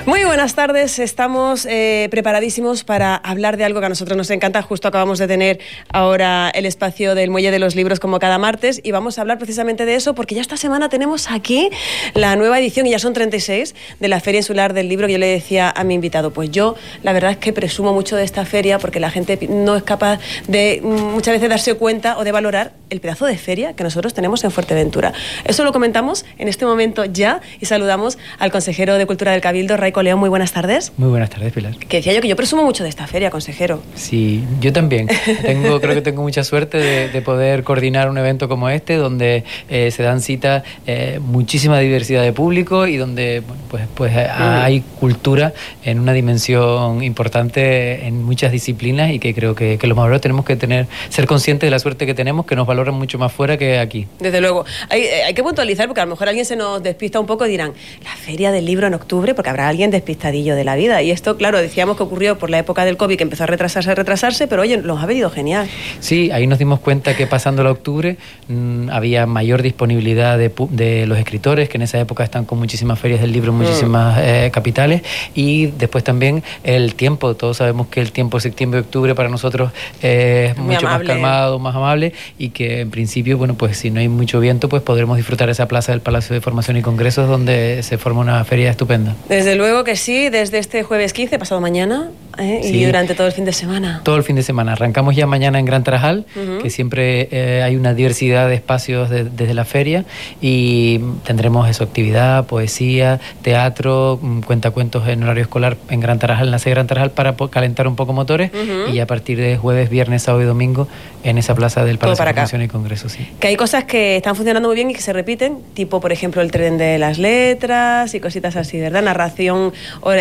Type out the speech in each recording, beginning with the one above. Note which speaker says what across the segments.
Speaker 1: Muy buenas tardes, estamos preparadísimos para hablar de algo que a nosotros nos encanta. Justo acabamos de tener ahora el espacio del Muelle de los Libros como cada martes y vamos a hablar precisamente de eso porque ya esta semana tenemos aquí la nueva edición, y ya son 36, de la Feria Insular del Libro, que yo le decía a mi invitado, pues yo la verdad es que presumo mucho de esta feria porque la gente no es capaz de muchas veces darse cuenta o de valorar el pedazo de feria que nosotros tenemos en Fuerteventura. Eso lo comentamos en este momento ya y saludamos al consejero de Cultura del Cabildo, Raico León. Muy buenas tardes.
Speaker 2: Muy buenas tardes, Pilar.
Speaker 1: Que decía yo que yo presumo mucho de esta feria, consejero.
Speaker 2: Sí, yo también. Creo que tengo mucha suerte de poder coordinar un evento como este, donde se dan cita muchísima diversidad de público y donde pues hay cultura en una dimensión importante en muchas disciplinas, y que creo que los maduros tenemos que ser conscientes de la suerte que tenemos, que nos valoran mucho más fuera que aquí.
Speaker 1: Desde luego. Hay que puntualizar, porque a lo mejor alguien se nos despista un poco y dirán, la Feria del Libro en octubre, porque habrá alguien despistadillo de la vida. Y esto, claro, decíamos que ocurrió por la época del COVID, que empezó a retrasarse, pero oye, nos ha venido genial.
Speaker 2: Sí, ahí nos dimos cuenta que pasando el octubre había mayor disponibilidad de los escritores, que en esa época están con muchísimas ferias del libro en muchísimas capitales, y después también el tiempo. Todos sabemos que el tiempo de septiembre y octubre para nosotros es mucho más calmado, más amable, y que en principio, bueno, pues si no hay mucho viento, pues podremos disfrutar esa plaza del Palacio de Formación y Congresos, donde se forma una feria estupenda.
Speaker 1: Desde luego que sí, desde este jueves 15, pasado mañana, sí, y durante todo el fin de semana.
Speaker 2: Todo el fin de semana. Arrancamos ya mañana en Gran Tarajal, que siempre hay una diversidad de espacios desde la feria, y tendremos eso, actividad, poesía, teatro, cuentacuentos en horario escolar en Gran Tarajal, en la sede de Gran Tarajal, para calentar un poco motores, y a partir de jueves, viernes, sábado y domingo en esa plaza del Palacio de Formación y Congresos. Sí.
Speaker 1: Que hay cosas que están funcionando muy bien y que se repiten, tipo, por ejemplo, el tren de las letras y cositas así, ¿verdad? Narración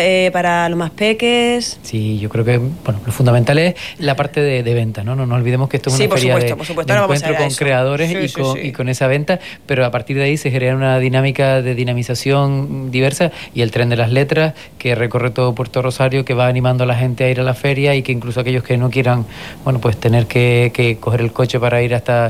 Speaker 1: para los más peques.
Speaker 2: Sí, yo creo que lo fundamental es la parte de venta, ¿no? No olvidemos que esto es una feria de encuentro con creadores y con esa venta, pero a partir de ahí se genera una dinámica de dinamización diversa, y el tren de las letras que recorre todo Puerto Rosario, que va animando a la gente a ir a la feria, y que incluso aquellos que no quieran, pues tener que coger el coche para ir hasta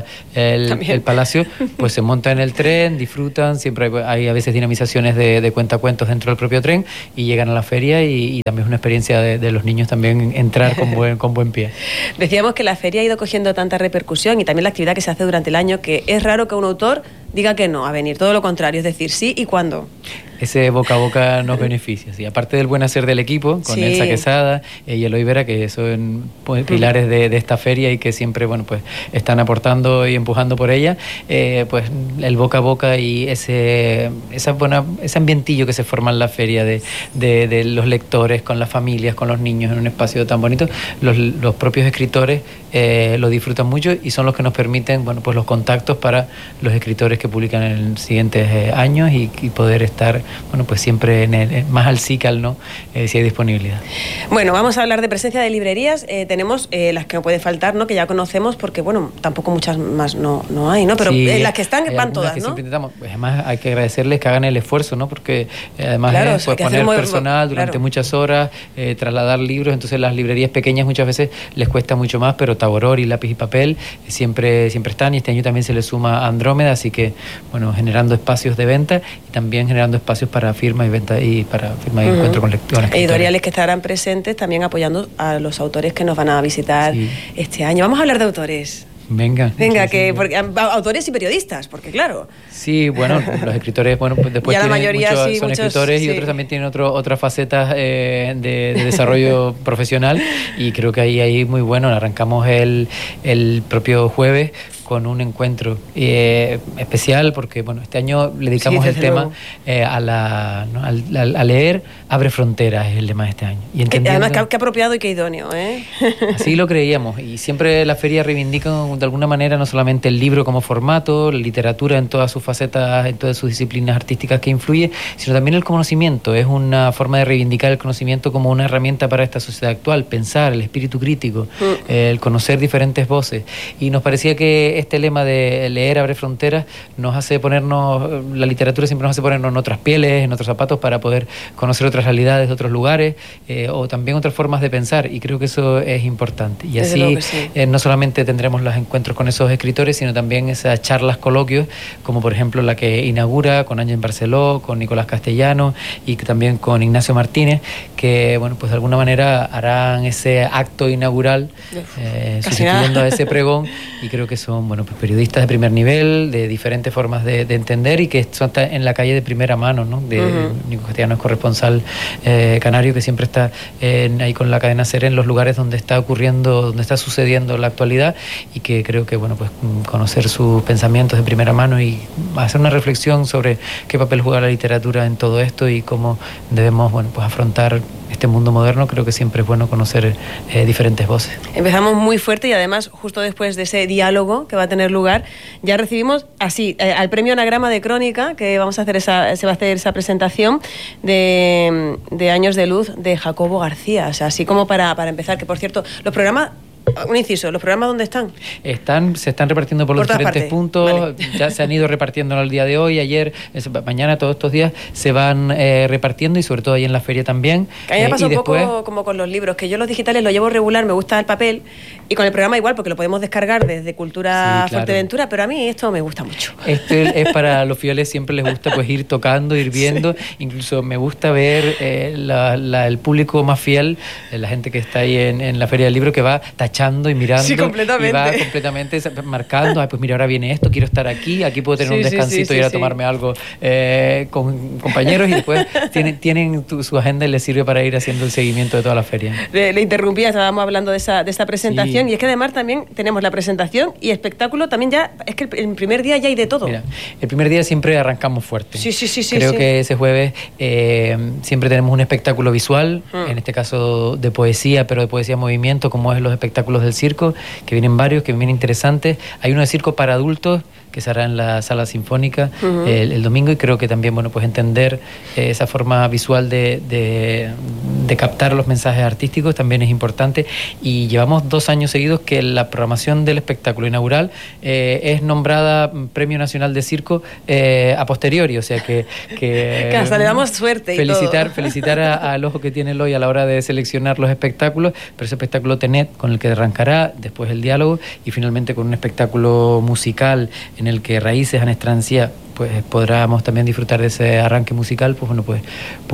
Speaker 2: el palacio, pues se montan en el tren, disfrutan. Siempre hay a veces dinamizaciones de cuentacuentos dentro del propio tren, y llegan a la feria, y también es una experiencia de los niños también entrar con buen pie.
Speaker 1: Decíamos que la feria ha ido cogiendo tanta repercusión, y también la actividad que se hace durante el año, que es raro que un autor diga que no a venir, todo lo contrario, es decir, sí y cuándo.
Speaker 2: Ese boca a boca nos beneficia, sí. Aparte del buen hacer del equipo, con Elsa Quesada y Eloy Vera, que son pilares de esta feria y que siempre pues están aportando y empujando por ella, pues el boca a boca y ese ambientillo que se forma en la feria de los lectores con las familias, con los niños, en un espacio tan bonito, los propios escritores lo disfrutan mucho, y son los que nos permiten pues los contactos para los escritores que publican en los siguientes años, y poder estar pues siempre más al CICAL, ¿no? Si hay disponibilidad.
Speaker 1: Bueno, vamos a hablar de presencia de librerías. Tenemos las que no pueden faltar, ¿no? Que ya conocemos, porque tampoco muchas más no hay, ¿no? Pero
Speaker 2: sí,
Speaker 1: las que están van todas,
Speaker 2: que
Speaker 1: ¿no?
Speaker 2: Siempre intentamos. Además hay que agradecerles que hagan el esfuerzo, ¿no? Porque además es poner personal durante muchas horas, trasladar libros. Entonces las librerías pequeñas muchas veces les cuesta mucho más, pero Taboror y Lápiz y Papel siempre están, y este año también se les suma Andrómeda, así que generando espacios de venta y también generando espacios para firma y venta, y para firma y encuentro con lectores.
Speaker 1: Editoriales que estarán presentes también apoyando a los autores que nos van a visitar este año. Vamos a hablar de autores.
Speaker 2: Venga,
Speaker 1: porque autores y periodistas, porque claro.
Speaker 2: Sí, los escritores, pues después
Speaker 1: ya la mayoría
Speaker 2: son escritores, y otros también tienen otras facetas de desarrollo profesional, y creo que ahí muy bueno. Arrancamos el propio jueves con un encuentro especial, porque este año le dedicamos el tema a leer abre fronteras, es el lema de este año. Y
Speaker 1: además qué apropiado y qué idóneo, ¿eh?
Speaker 2: Así lo creíamos, y siempre la feria reivindica de alguna manera no solamente el libro como formato, la literatura en todas sus facetas, en todas sus disciplinas artísticas que influye, sino también el conocimiento. Es una forma de reivindicar el conocimiento como una herramienta para esta sociedad actual, pensar, el espíritu crítico, el conocer diferentes voces, y nos parecía que este lema de leer abre fronteras nos hace ponernos, la literatura siempre nos hace ponernos en otras pieles, en otros zapatos para poder conocer otras realidades de otros lugares o también otras formas de pensar, y creo que eso es importante. Y así no solamente tendremos los encuentros con esos escritores, sino también esas charlas, coloquios, como por ejemplo la que inaugura con Ángel Barceló, con Nicolás Castellano y también con Ignacio Martínez, que bueno, pues de alguna manera harán ese acto inaugural sustituyendo a ese pregón, y creo que son bueno, pues periodistas de primer nivel, de diferentes formas de entender, y que son en la calle de primera mano, ¿no? Nico Castellano es corresponsal canario, que siempre está ahí con la cadena SER en los lugares donde está ocurriendo, donde está sucediendo la actualidad, y que creo que bueno, pues conocer sus pensamientos de primera mano y hacer una reflexión sobre qué papel juega la literatura en todo esto y cómo debemos bueno, pues afrontar este mundo moderno, creo que siempre es bueno conocer diferentes voces. Empezamos muy fuerte, y además justo después de ese diálogo que va a tener lugar, ya recibimos así al premio Anagrama de Crónica, que vamos a hacer se va a hacer esa presentación de Años de Luz de Jacobo García. O sea, así como para empezar, que por cierto, los programas... Un inciso, ¿los programas dónde están? Se están repartiendo por los diferentes puntos, vale. Ya se han ido repartiendo al día de hoy, ayer, mañana, todos estos días se van repartiendo, y sobre todo ahí en la feria también. A mí me pasa un poco como con los libros, que yo los digitales los llevo regular, me gusta el papel, y con el programa igual, porque lo podemos descargar desde Cultura Fuerteventura, pero a mí esto me gusta mucho. Es para los fieles, siempre les gusta pues ir tocando, ir viendo, incluso me gusta ver el público más fiel, la gente que está ahí en la feria del libro, que va tachando y mirando, y va completamente marcando, pues mira, ahora viene esto, quiero estar aquí puedo tener un descansito y ir a tomarme algo con compañeros, y después tienen su agenda y les sirve para ir haciendo el seguimiento de toda la feria. Le interrumpía, estábamos hablando de esa presentación, y es que además también tenemos la presentación y espectáculo, también ya, es que el primer día ya hay de todo. Mira, el primer día siempre arrancamos fuerte. Creo que ese jueves siempre tenemos un espectáculo visual, en este caso de poesía, pero de poesía en movimiento, como es los espectáculos del circo, que vienen varios, que vienen interesantes. Hay uno de circo para adultos que se hará en la sala sinfónica el domingo, y creo que también bueno, pues entender esa forma visual de captar los mensajes artísticos también es importante. Y llevamos 2 años seguidos que la programación del espectáculo inaugural es nombrada Premio Nacional de Circo a posteriori, o sea que hasta le damos suerte. Felicitar al ojo que tiene el hoy a la hora de seleccionar los espectáculos, pero ese espectáculo TENET, con el que arrancará después el diálogo, y finalmente con un espectáculo musical en el que Raíces Anestrancia pues podremos también disfrutar de ese arranque musical. Pues bueno, pues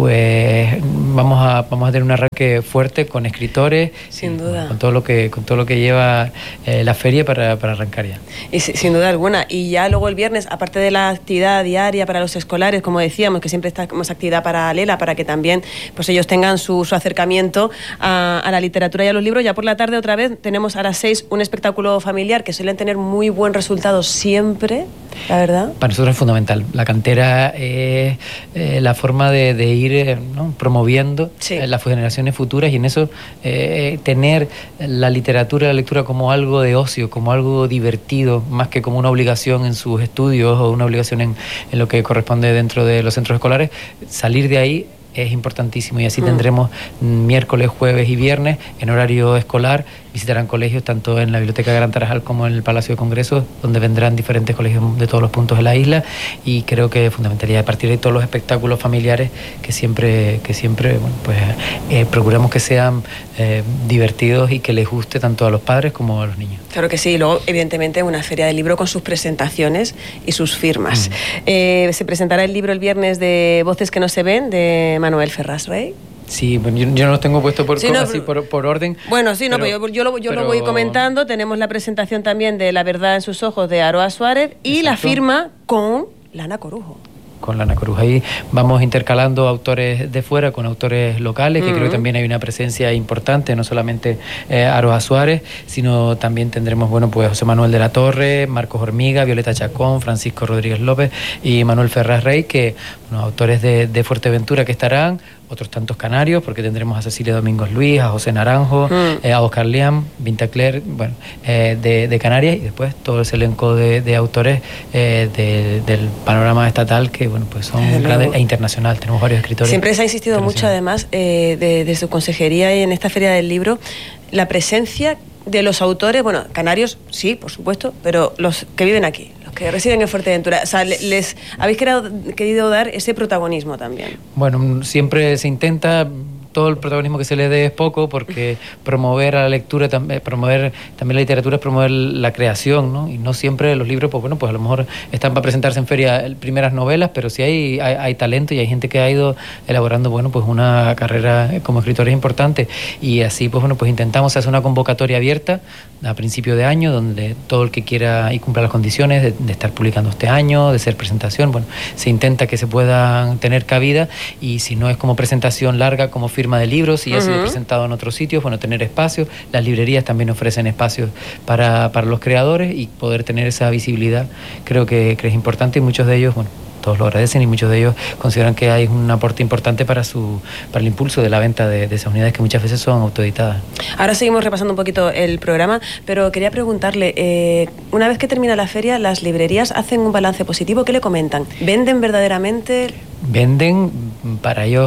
Speaker 2: vamos a tener un arranque fuerte con escritores, sin duda, con todo lo que lleva la feria para arrancar ya. Y sin duda alguna. Y ya luego el viernes, aparte de la actividad diaria para los escolares, como decíamos, que siempre está como esa actividad paralela para que también pues ellos tengan su acercamiento a la literatura y a los libros, ya por la tarde otra vez tenemos a las 6 un espectáculo familiar que suelen tener muy buen resultado siempre, la verdad. Para nosotros es fundamental. La cantera es la forma de ir promoviendo las generaciones futuras, y en eso tener la literatura, la lectura como algo de ocio, como algo divertido, más que como una obligación en sus estudios o una obligación en lo que corresponde dentro de los centros escolares. Salir de ahí es importantísimo, y así tendremos miércoles, jueves y viernes en horario escolar. Visitarán colegios tanto en la Biblioteca Gran Tarajal como en el Palacio de Congresos, donde vendrán diferentes colegios de todos los puntos de la isla, y creo que es fundamental. Y a partir de todos los espectáculos familiares que siempre bueno, pues procuramos que sean divertidos y que les guste tanto a los padres como a los niños. Claro que sí, y luego evidentemente una feria del libro con sus presentaciones y sus firmas. Se presentará el libro el viernes de Voces que no se ven, de Manuel Ferraz Rey. Sí, bueno, yo no los tengo puesto por orden. Bueno, sí, pero yo lo voy comentando. Tenemos la presentación también de La verdad en sus ojos, de Aroa Suárez, y la firma con Lana Corujo. Con Lana Corujo. Ahí vamos intercalando autores de fuera con autores locales, que creo que también hay una presencia importante, no solamente Aroa Suárez, sino también tendremos, bueno, pues José Manuel de la Torre, Marcos Hormiga, Violeta Chacón, Francisco Rodríguez López y Manuel Ferraz Rey, que autores de Fuerteventura que estarán, otros tantos canarios, porque tendremos a Cecilia Domingos Luis, a José Naranjo, a Oscar Liam, Vintacler, bueno, de Canarias, y después todo ese elenco de autores del panorama estatal, que bueno, pues son grandes e internacional. Tenemos varios escritores. Siempre se ha insistido mucho, además, de su consejería y en esta Feria del Libro, la presencia
Speaker 1: de los autores, bueno, canarios sí, por supuesto, pero los que viven aquí, los que residen en Fuerteventura, o sea, les habéis querido dar ese protagonismo también.
Speaker 2: Bueno, siempre se intenta. Todo el protagonismo que se le dé es poco, porque promover a la lectura, promover también la literatura es promover la creación, ¿no? Y no siempre los libros, pues bueno, pues a lo mejor están para presentarse en feria primeras novelas, pero sí hay talento y hay gente que ha ido elaborando, bueno, pues una carrera como escritores importante. Y así, pues bueno, pues intentamos hacer una convocatoria abierta a principio de año, donde todo el que quiera y cumpla las condiciones de estar publicando este año, de ser presentación, bueno, se intenta que se puedan tener cabida, y si no es como presentación larga, como firma de libros, y ya ha sido presentado en otros sitios, bueno, tener espacios. Las librerías también ofrecen espacios para los creadores, y poder tener esa visibilidad creo que es importante, y muchos de ellos, bueno, todos lo agradecen, y muchos de ellos consideran que hay un aporte importante para el impulso de la venta de esas unidades, que muchas veces son autoeditadas.
Speaker 1: Ahora seguimos repasando un poquito el programa, pero quería preguntarle, una vez que termina la feria, ¿las librerías hacen un balance positivo? ¿Qué le comentan? ¿Venden verdaderamente?
Speaker 2: Venden, para ellos...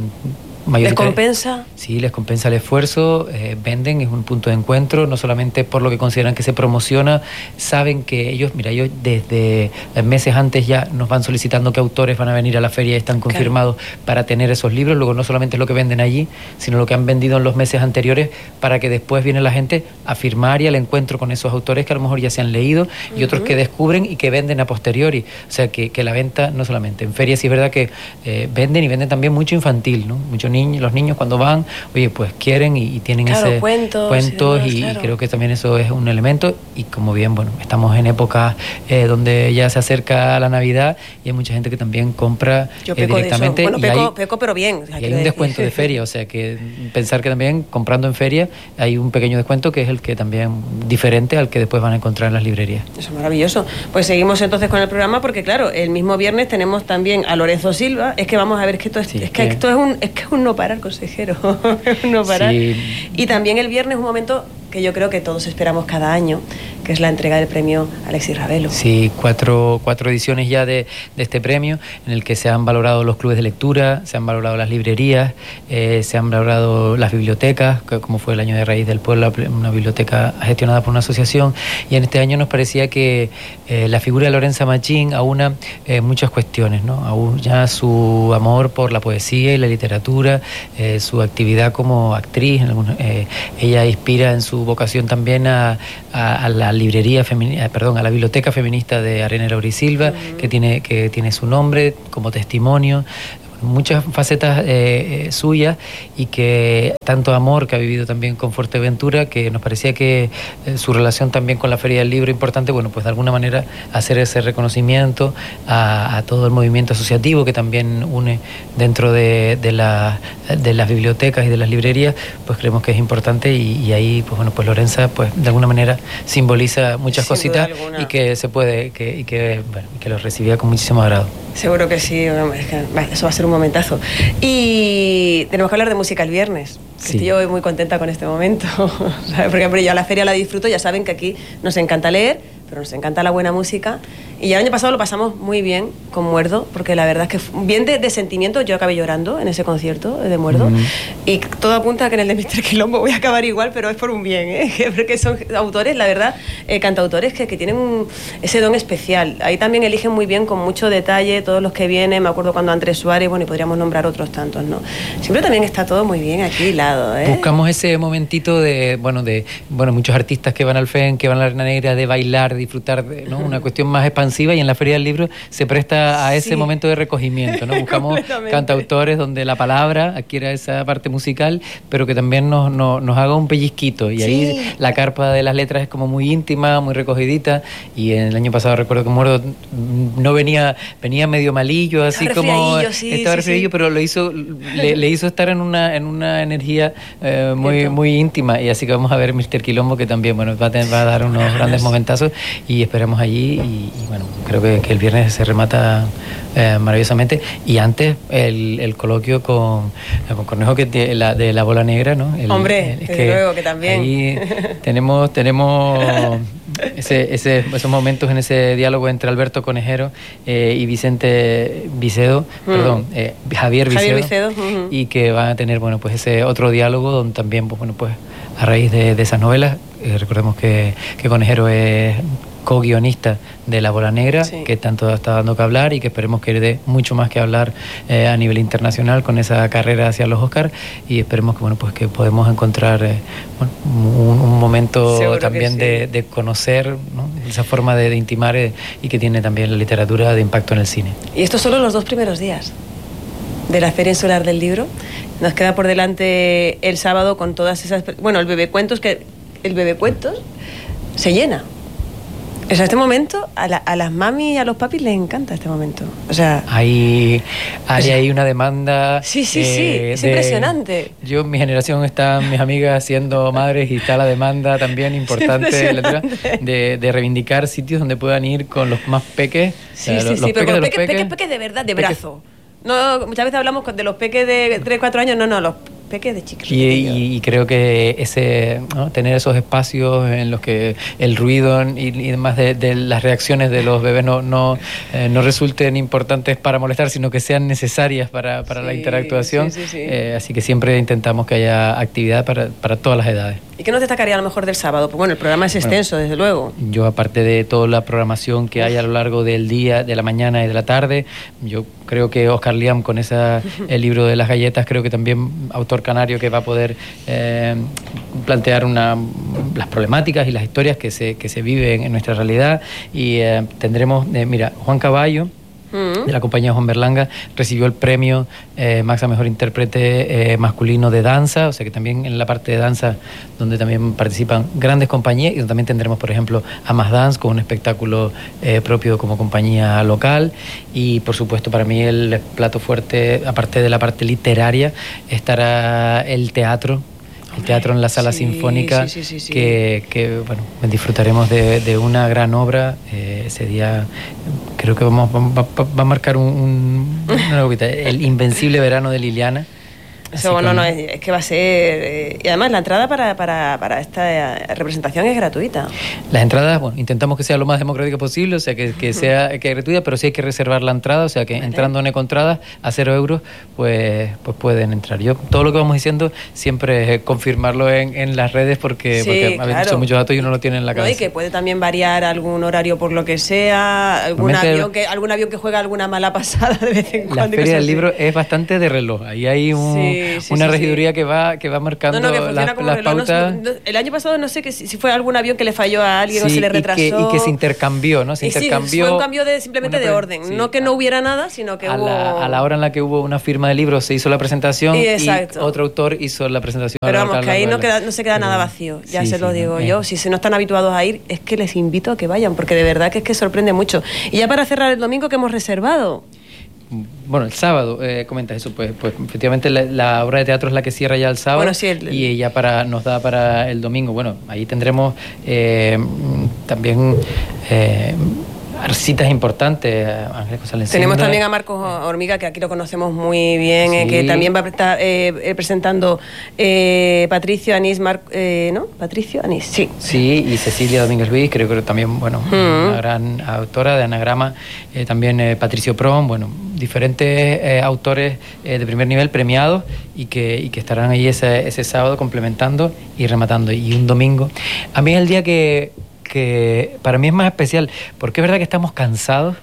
Speaker 1: ¿Les compensa?
Speaker 2: Sí, les compensa el esfuerzo, venden, es un punto de encuentro, no solamente por lo que consideran que se promociona, saben que ellos desde meses antes ya nos van solicitando qué autores van a venir a la feria y están confirmados para tener esos libros. Luego no solamente es lo que venden allí, sino lo que han vendido en los meses anteriores, para que después viene la gente a firmar y al encuentro con esos autores que a lo mejor ya se han leído, y otros que descubren y que venden a posteriori. O sea, que la venta no solamente en ferias, sí es verdad que venden, y venden también mucho infantil, ¿no? Mucho los niños cuando van, oye, pues quieren y tienen ese cuentos y demás, claro. Creo que también eso es un elemento. Y como bien, bueno, estamos en épocas donde ya se acerca la Navidad, y hay mucha gente que también compra directamente.
Speaker 1: Bueno, peco, pero bien.
Speaker 2: Y hay un descuento de feria, o sea que pensar que también comprando en feria hay un pequeño descuento, que es el que también diferente al que después van a encontrar en las librerías.
Speaker 1: Eso es maravilloso. Pues seguimos entonces con el programa, porque claro, el mismo viernes tenemos también a Lorenzo Silva. Es que vamos a ver, esto es un no parar, consejero. No parar. Sí. Y también el viernes un momento que yo creo que todos esperamos cada año, que es la entrega del premio Alexis Ravelo. Sí, cuatro
Speaker 2: ediciones ya de este premio, en el que se han valorado los clubes de lectura, se han valorado las librerías, se han valorado las bibliotecas, como fue el año de Raíz del Pueblo, una biblioteca gestionada por una asociación, y en este año nos parecía que la figura de Lorenza Machín aúna muchas cuestiones, ¿no? Aúna su amor por la poesía y la literatura, su actividad como actriz, ella inspira en su vocación también a la librería feminista, a la biblioteca feminista de Arenera Urisilva, que tiene su nombre como testimonio. Muchas facetas suyas, y que tanto amor que ha vivido también con Fuerteventura, que nos parecía que su relación también con la Feria del Libro importante, bueno, pues de alguna manera hacer ese reconocimiento a todo el movimiento asociativo que también une dentro de las bibliotecas y de las librerías, pues creemos que es importante, y ahí pues bueno, pues Lorenza pues de alguna manera simboliza muchas cositas, y que se puede, que lo recibía con muchísimo agrado.
Speaker 1: Seguro que sí, eso va a ser un momentazo. Y tenemos que hablar de música el viernes. Sí. Estoy yo muy contenta con este momento, ¿sabes? Porque yo a la feria la disfruto, ya saben que aquí nos encanta leer, pero nos encanta la buena música. Y el año pasado lo pasamos muy bien con Muerdo, porque la verdad es que bien de sentimiento. Yo acabé llorando en ese concierto de Muerdo, y todo apunta a que en el de Mr. Quilombo voy a acabar igual, pero es por un bien, ¿eh? Porque son autores, la verdad, cantautores que tienen ese don especial. Ahí también eligen muy bien, con mucho detalle, todos los que vienen. Me acuerdo cuando Andrés Suárez, bueno, y podríamos nombrar otros tantos, ¿no? Siempre también está todo muy bien aquí hilado, ¿eh?
Speaker 2: Buscamos ese momentito de muchos artistas que van al FEN, que van a la Arena Negra, de bailar, de disfrutar, ¿no? Una cuestión más expansiva, y en la Feria del Libro se presta a ese momento de recogimiento, ¿no? Buscamos cantautores donde la palabra adquiera esa parte musical, pero que también nos haga un pellizquito, y ahí la carpa de las letras es como muy íntima, muy recogidita. Y el año pasado recuerdo que Muerdo no venía medio malillo, así como estaba resfriadillo, pero le hizo estar en una energía muy íntima, y así que vamos a ver Mr. Quilombo, que también va a dar unos grandes momentazos, y esperamos allí, y bueno, creo que el viernes se remata maravillosamente. Y antes el coloquio con Cornejo, que de la Bola Negra, ¿no?
Speaker 1: Desde luego que también.
Speaker 2: Ahí tenemos esos momentos en ese diálogo entre Alberto Conejero y Javier Vicedo, y que van a tener, bueno, pues ese otro diálogo donde también, pues bueno, pues a raíz de esas novelas, recordemos que Conejero es co-guionista de La Bola Negra,
Speaker 1: sí,
Speaker 2: que tanto está dando que hablar y que esperemos que dé mucho más que hablar a nivel internacional con esa carrera hacia los Oscars, y esperemos que bueno, pues que podemos encontrar un momento
Speaker 1: seguro
Speaker 2: también
Speaker 1: sí,
Speaker 2: de conocer, ¿no?, esa forma de intimar y que tiene también la literatura de impacto en el cine.
Speaker 1: Y estos son los 2 primeros días de la Feria Insular del Libro. Nos queda por delante el sábado con todas esas... Bueno, el Bebecuentos se llena. O sea, este momento a las mami y a los papis les encanta este momento. O sea...
Speaker 2: Hay una demanda...
Speaker 1: Sí, es impresionante.
Speaker 2: Yo, en mi generación, están mis amigas siendo madres y está la demanda también importante de reivindicar sitios donde puedan ir con los más peques.
Speaker 1: Sí, pero los peques de verdad, de brazo. No, muchas veces hablamos de los peques de 3, 4 años, no, los peques de chicos.
Speaker 2: Y creo que ¿no?, tener esos espacios en los que el ruido y demás de las reacciones de los bebés no resulten importantes para molestar, sino que sean necesarias para la interactuación. Sí. Así que siempre intentamos que haya actividad para todas las edades.
Speaker 1: ¿Y qué nos destacaría a lo mejor del sábado? Pues bueno, el programa es extenso, desde luego.
Speaker 2: Yo, aparte de toda la programación que hay a lo largo del día, de la mañana y de la tarde, yo creo que Oscar Liam, con el libro de las galletas, creo que también autor canario que va a poder plantear las problemáticas y las historias que se viven en nuestra realidad. Y tendremos, Juan Caballo, de la compañía Juan Berlanga, recibió el premio Max a Mejor Intérprete masculino de danza, o sea que también en la parte de danza, donde también participan grandes compañías, y donde también tendremos, por ejemplo, a Más Dance, con un espectáculo propio como compañía local. Y por supuesto, para mí el plato fuerte, aparte de la parte literaria, estará el teatro en la Sala Sinfónica, que bueno, disfrutaremos de una gran obra. Ese día creo que va a marcar una novita, El Invencible Verano de Liliana.
Speaker 1: Eso, es que va a ser... y además la entrada para esta representación es gratuita.
Speaker 2: Las entradas, bueno, intentamos que sea lo más democrática posible, o sea, que sea gratuita, pero sí hay que reservar la entrada, o sea, que entrando en Econtradas a 0 euros, pues pueden entrar. Yo, todo lo que vamos diciendo, siempre confirmarlo en las redes, porque a veces son muchos datos y uno lo tiene en la cabeza.
Speaker 1: Y que puede también variar algún horario por lo que sea, algún avión que juega alguna mala pasada de vez en cuando.
Speaker 2: La Feria del Libro es bastante de reloj, ahí hay una regiduría que va marcando las pautas.
Speaker 1: El año pasado no sé si fue algún avión que le falló a alguien o se le retrasó.
Speaker 2: Y que se intercambió, ¿no?
Speaker 1: Fue un cambio simplemente de orden. No que no hubiera nada, sino que hubo...
Speaker 2: A la hora en la que hubo una firma de libros se hizo la presentación y otro autor hizo la presentación.
Speaker 1: Pero vamos, que ahí no se queda nada vacío, ya se lo digo yo. Si no están habituados a ir, es que les invito a que vayan, porque de verdad que sorprende mucho. Y ya para cerrar el domingo, ¿qué hemos reservado?
Speaker 2: Bueno, el sábado, comentas eso, pues efectivamente la obra de teatro es la que cierra ya el sábado, y ya nos da para el domingo. Bueno, ahí tendremos también citas importantes. Ángeles González. Tenemos
Speaker 1: también a Marcos Hormiga, que aquí lo conocemos muy bien, que también va a estar presentando Patricio Anís, ¿no? Patricio Anís, sí.
Speaker 2: Sí, y Cecilia Domínguez Ruiz, creo que también, bueno, una gran autora de anagrama, también Patricio Prom, bueno, diferentes autores de primer nivel premiados y que estarán ahí ese sábado complementando y rematando. Y un domingo, a mí es el día que para mí es más especial, porque es verdad que estamos cansados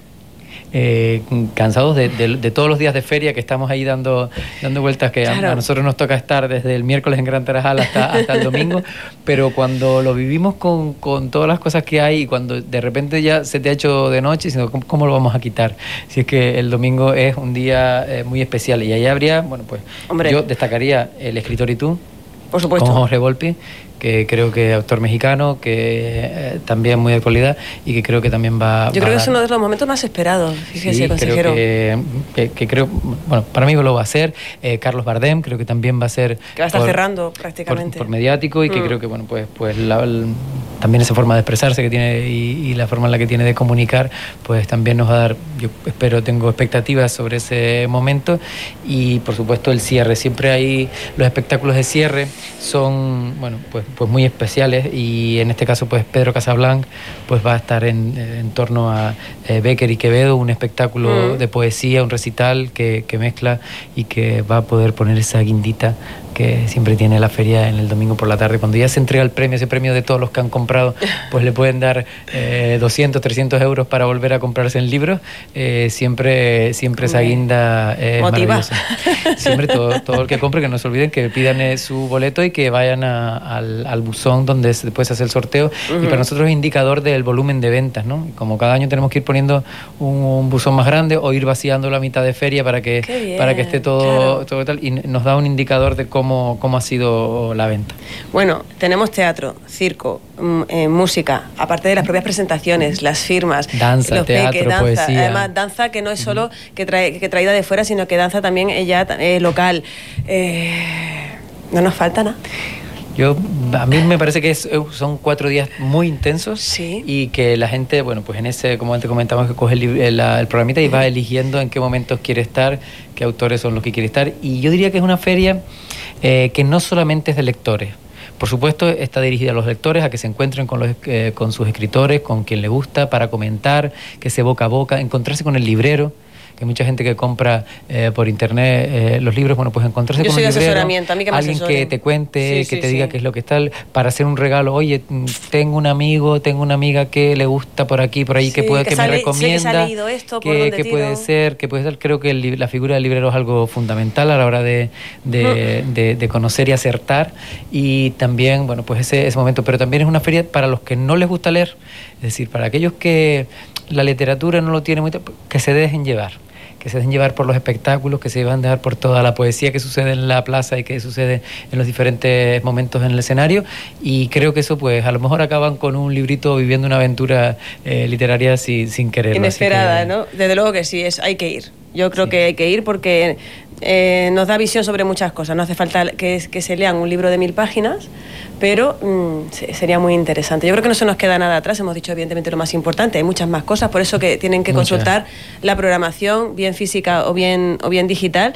Speaker 2: de todos los días de feria, que estamos ahí dando vueltas, que a nosotros nos toca estar desde el miércoles en Gran Tarajal hasta el domingo, pero cuando lo vivimos con todas las cosas que hay, y cuando de repente ya se te ha hecho de noche, sino ¿cómo lo vamos a quitar? Si es que el domingo es un día muy especial, y ahí habría, bueno, pues yo destacaría El Escritor y tú,
Speaker 1: por supuesto,
Speaker 2: con Jorge Volpi, que creo que es autor mexicano, que también muy de actualidad, y que creo que también va...
Speaker 1: Yo creo que es uno de los momentos más esperados, fíjese, consejero.
Speaker 2: Que creo, bueno, para mí lo va a ser. Carlos Bardem, creo que también va a ser...
Speaker 1: Que va a estar cerrando prácticamente.
Speaker 2: Por mediático, y que creo que, bueno, pues también esa forma de expresarse que tiene y la forma en la que tiene de comunicar, pues también nos va a dar, yo tengo expectativas sobre ese momento. Y por supuesto el cierre, siempre hay los espectáculos de cierre, son, bueno, pues pues muy especiales, y en este caso pues Pedro Casablanc pues va a estar en torno a Bécquer y Quevedo, un espectáculo de poesía, un recital que mezcla y que va a poder poner esa guindita que siempre tiene la feria en el domingo por la tarde. Cuando ya se entrega el premio, ese premio de todos los que han comprado, pues le pueden dar 200, 300 euros para volver a comprarse el libro. Siempre esa guinda es maravillosa. Siempre todo el que compre, que no se olviden que pidan su boleto y que vayan al buzón donde después se hace el sorteo. Y para nosotros es indicador del volumen de ventas, ¿no? Como cada año tenemos que ir poniendo un buzón más grande o ir vaciando la mitad de feria para que esté todo tal, y nos da un indicador de cómo ha sido la venta.
Speaker 1: Bueno, tenemos teatro, circo, música, aparte de las propias presentaciones, las firmas,
Speaker 2: danza,
Speaker 1: los
Speaker 2: teatro,
Speaker 1: danza,
Speaker 2: poesía.
Speaker 1: Además, danza que no es solo que traída de fuera, sino que danza también ella local. No nos falta nada.
Speaker 2: A mí me parece que son 4 días muy intensos.
Speaker 1: Sí.
Speaker 2: Y que la gente, bueno, pues en ese, como antes comentamos, que coge el programita y va eligiendo en qué momentos quiere estar, qué autores son los que quiere estar. Y yo diría que es una feria que no solamente es de lectores. Por supuesto, está dirigida a los lectores, a que se encuentren con sus escritores, con quien le gusta, para comentar, que se boca a boca, encontrarse con el librero. Que mucha gente que compra por internet los libros, bueno, pues encontrarse con un librero, alguien que te cuente, que te diga qué es lo que está, para hacer un regalo. Oye, tengo un amigo, tengo una amiga que le gusta por aquí, por ahí, que me recomienda, que puede ser, creo que la figura del librero es algo fundamental a la hora de conocer y acertar, y también, bueno, pues ese momento. Pero también es una feria para los que no les gusta leer, es decir, para aquellos que la literatura no lo tiene muy, que se dejen llevar por los espectáculos, que se van a dejar por toda la poesía que sucede en la plaza y que sucede en los diferentes momentos en el escenario. Y creo que eso, pues, a lo mejor acaban con un librito viviendo una aventura literaria sin quererlo.
Speaker 1: Inesperada, ¿no? Desde luego que sí, hay que ir. Yo creo que hay que ir porque nos da visión sobre muchas cosas. No hace falta que se lean un libro de 1000 páginas, pero sería muy interesante. Yo creo que no se nos queda nada atrás. Hemos dicho evidentemente lo más importante. Hay muchas más cosas, por eso que tienen que consultar la programación, bien física o bien digital,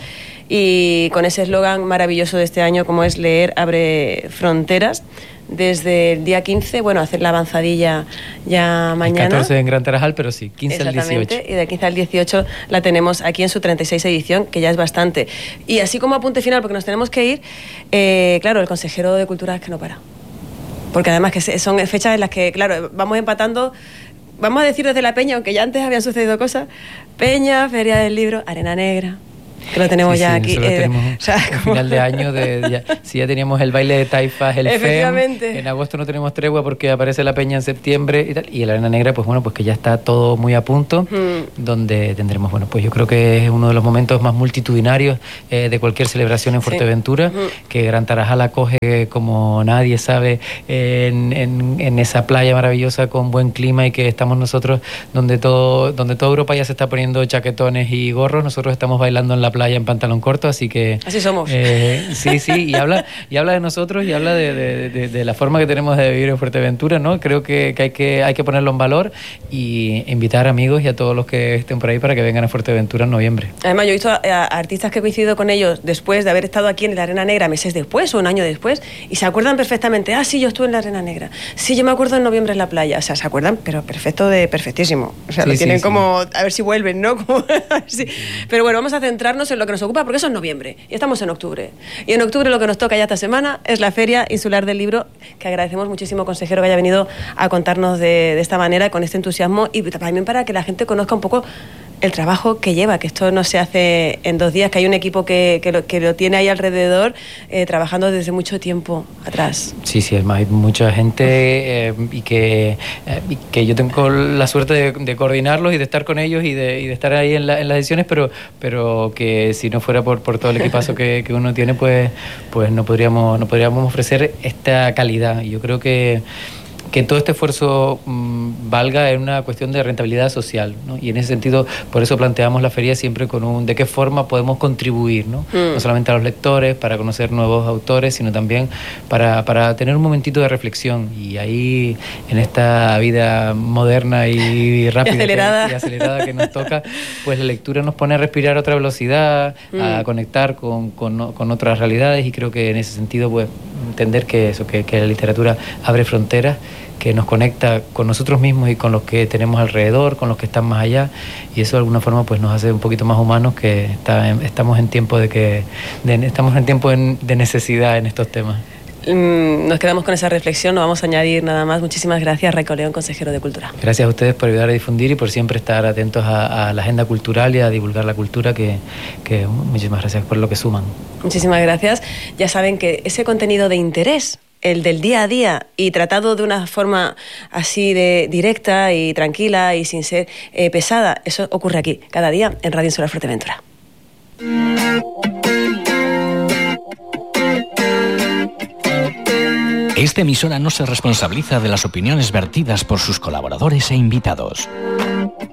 Speaker 1: y con ese eslogan maravilloso de este año, como es leer abre fronteras. Desde el día 15, bueno, hacer la avanzadilla ya mañana.
Speaker 2: El 14 en Gran Tarajal, pero sí, 15 al 18.
Speaker 1: Y de 15 al 18 la tenemos aquí en su 36 edición, que ya es bastante. Y así como apunte final, porque nos tenemos que ir, claro, el consejero de Cultura es que no para. Porque además que son fechas en las que, claro, vamos empatando, vamos a decir desde la Peña, aunque ya antes habían sucedido cosas, Peña, Feria del Libro, Arena Negra, que lo tenemos ya aquí.
Speaker 2: Tenemos final de año, ya teníamos el baile de taifas, el FEM. En agosto no tenemos tregua porque aparece la Peña en septiembre y tal. Y el Arena Negra, pues bueno, pues que ya está todo muy a punto, donde tendremos, bueno, pues yo creo que es uno de los momentos más multitudinarios de cualquier celebración en Fuerteventura, que Gran Tarajal acoge como nadie sabe en esa playa maravillosa con buen clima, y que estamos nosotros donde toda Europa ya se está poniendo chaquetones y gorros, nosotros estamos bailando en la playa en pantalón corto, así que...
Speaker 1: Así somos.
Speaker 2: Sí, y habla de nosotros y habla de la forma que tenemos de vivir en Fuerteventura, ¿no? Creo que hay que ponerlo en valor y invitar amigos y a todos los que estén por ahí para que vengan a Fuerteventura en noviembre.
Speaker 1: Además, yo he visto a artistas que he coincidido con ellos después de haber estado aquí en la Arena Negra meses después o un año después, y se acuerdan perfectamente. Sí, yo estuve en la Arena Negra. Sí, yo me acuerdo en noviembre en la playa. O sea, se acuerdan, pero perfectísimo. O sea, lo tienen como... A ver si vuelven, ¿no? Pero bueno, vamos a centrarnos en lo que nos ocupa, porque eso es noviembre y estamos en octubre. Y en octubre lo que nos toca ya esta semana es la Feria Insular del Libro, que agradecemos muchísimo, consejero, que haya venido a contarnos de esta manera, con este entusiasmo, y también para que la gente conozca un poco el trabajo que lleva, que esto no se hace en 2 días, que hay un equipo que lo tiene ahí alrededor trabajando desde mucho tiempo atrás. Sí,
Speaker 2: además hay mucha gente y que yo tengo la suerte de coordinarlos y de estar con ellos y de estar ahí en las ediciones, pero que si no fuera por todo el equipazo que uno tiene, pues no podríamos ofrecer esta calidad. Y yo creo que que todo este esfuerzo valga en una cuestión de rentabilidad social, ¿no? Y en ese sentido, por eso planteamos la feria siempre con de qué forma podemos contribuir, ¿no? No solamente a los lectores, para conocer nuevos autores, sino también para tener un momentito de reflexión. Y ahí, en esta vida moderna y rápida y acelerada que nos toca, pues la lectura nos pone a respirar a otra velocidad, a conectar con otras realidades, y creo que en ese sentido, pues, entender que la literatura abre fronteras, que nos conecta con nosotros mismos y con los que tenemos alrededor, con los que están más allá, y eso de alguna forma pues nos hace un poquito más humanos, que estamos en tiempo de necesidad en estos temas.
Speaker 1: Nos quedamos con esa reflexión, no vamos a añadir nada más. Muchísimas gracias, Raiko León, consejero de Cultura.
Speaker 2: Gracias a ustedes por ayudar a difundir y por siempre estar atentos a la agenda cultural y a divulgar la cultura, que muchísimas gracias por lo que suman.
Speaker 1: Muchísimas gracias. Ya saben que ese contenido de interés, el del día a día, y tratado de una forma así de directa y tranquila y sin ser pesada, eso ocurre aquí, cada día, en Radio Insular Fuerteventura.
Speaker 3: Esta emisora no se responsabiliza de las opiniones vertidas por sus colaboradores e invitados.